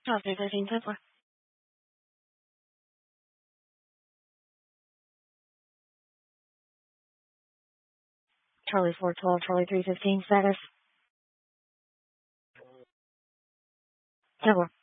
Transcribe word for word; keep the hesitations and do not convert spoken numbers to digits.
Oscar thirteen ten four. Charlie four twelve, Charlie three fifteen, status. ten four.